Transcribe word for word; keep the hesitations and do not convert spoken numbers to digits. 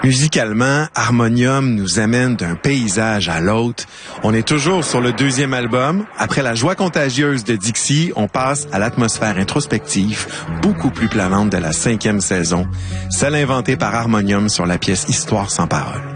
Musicalement, Harmonium nous amène d'un paysage à l'autre. On est toujours sur le deuxième album. Après la joie contagieuse de Dixie, on passe à l'atmosphère introspective, beaucoup plus planante de la cinquième saison, celle inventée par Harmonium sur la pièce Histoire sans parole.